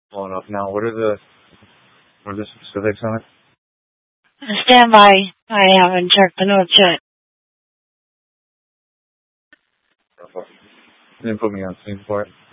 pulling up now. What are the specifics on it? Stand by. I haven't checked the notes yet. You didn't put me on scene for it.